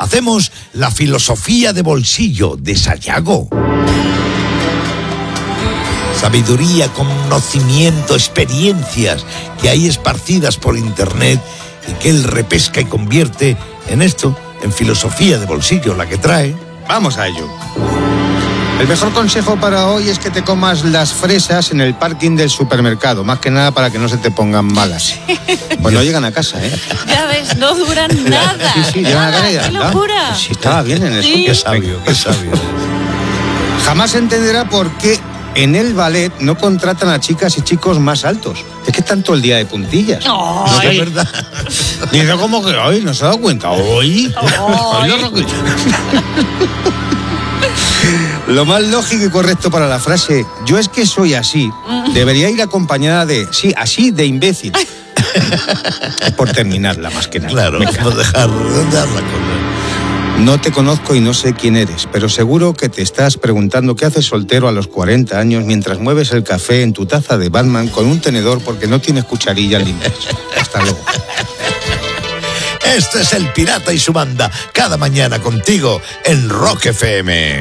hacemos la filosofía de bolsillo de Sayago. Sabiduría, conocimiento, experiencias que hay esparcidas por internet y que él repesca y convierte en esto, en filosofía de bolsillo, la que trae. Vamos a ello. El mejor consejo para hoy es que te comas las fresas en el parking del supermercado, más que nada para que no se te pongan malas. Pues no llegan a casa, ¿eh? Ya ves, no duran nada. Sí, llegan a casa. ¡Qué locura! Sí, estaba bien en eso. Sí. Qué sabio, qué sabio. Jamás entenderá por qué en el ballet no contratan a chicas y chicos más altos. Es que están todo el día de puntillas. No, No, es verdad. Dice, ¿cómo que hoy? ¿No se ha dado cuenta? Hoy. Lo más lógico y correcto para la frase "yo es que soy así" debería ir acompañada de "sí, así de imbécil". Por terminarla, más que nada. Claro, vamos a dejar redondear la cosa. No te conozco y no sé quién eres, pero seguro que te estás preguntando qué haces soltero a los 40 años mientras mueves el café en tu taza de Batman con un tenedor porque no tienes cucharillas limpias. Hasta luego. Este es El Pirata y su banda, cada mañana contigo en Rock FM.